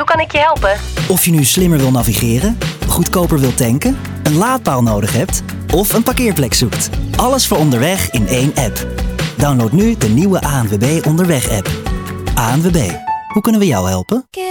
kan ik je helpen? Of je nu slimmer wil navigeren, goedkoper wil tanken, een laadpaal nodig hebt of een parkeerplek zoekt. Alles voor onderweg in één app. Download nu de nieuwe ANWB Onderweg app. ANWB, hoe kunnen we jou helpen?